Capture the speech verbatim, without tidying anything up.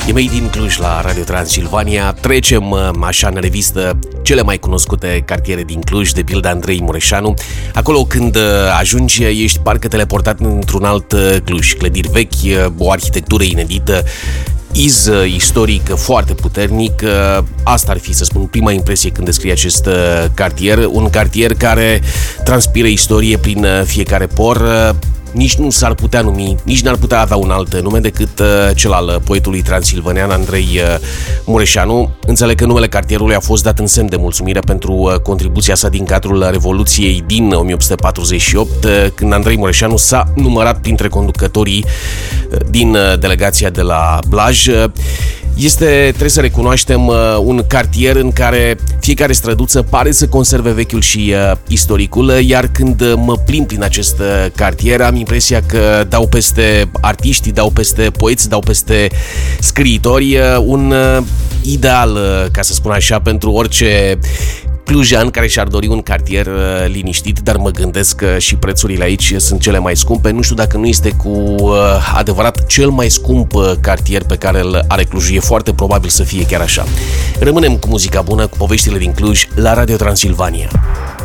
E Made in Cluj la Radio Transilvania. Trecem așa în revistă cele mai cunoscute cartiere din Cluj, de pildă Andrei Mureșanu. Acolo când ajungi, ești parcă teleportat într-un alt Cluj. Clădiri vechi, o arhitectură inedită, iz istoric foarte puternic. Asta ar fi, să spun, prima impresie când descrie acest cartier. Un cartier care transpiră istorie prin fiecare por. Nici nu s-ar putea numi, nici n-ar putea avea un alt nume decât uh, cel al poetului transilvanean Andrei uh, Mureșanu. Înțeleg că numele cartierului a fost dat în semn de mulțumire pentru uh, contribuția sa din cadrul Revoluției din o mie opt sute patruzeci și opt, uh, când Andrei Mureșanu s-a numărat printre conducătorii uh, din uh, delegația de la Blaj. Uh, Este, trebuie să recunoaștem, un cartier în care fiecare străduță pare să conserve vechiul și uh, istoricul, iar când mă plimb prin acest cartier am impresia că dau peste artiști, dau peste poeți, dau peste scriitori, un uh, ideal, ca să spun așa, pentru orice clujean care și-ar dori un cartier uh, liniștit, dar mă gândesc că și prețurile aici sunt cele mai scumpe. Nu știu dacă nu este cu uh, adevărat cel mai scump uh, cartier pe care îl are Clujul. E foarte probabil să fie chiar așa. Rămânem cu muzica bună, cu poveștile din Cluj la Radio Transilvania.